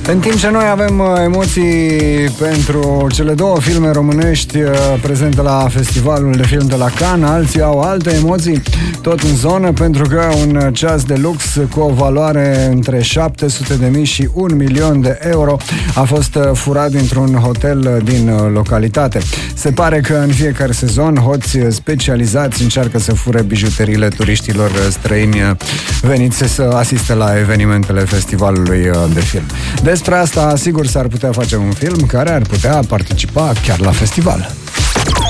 În timp ce noi avem emoții pentru cele două filme românești prezente la Festivalul de Film de la Cannes, alții au alte emoții tot în zonă, pentru că un ceas de lux cu o valoare între 700.000 și 1 milion de euro a fost furat dintr-un hotel din localitate. Se pare că în fiecare sezon hoți specializați încearcă să fure bijuteriile turiștilor străini veniți să asiste la evenimentele festivalului de film. Despre asta, sigur, s-ar putea face un film care ar putea participa chiar la festival.